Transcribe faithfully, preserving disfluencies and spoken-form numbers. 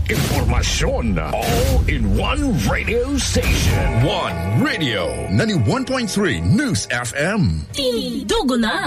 impormasyon. All in one radio station. One Radio. ninety-one point three News F M. Tindugo na!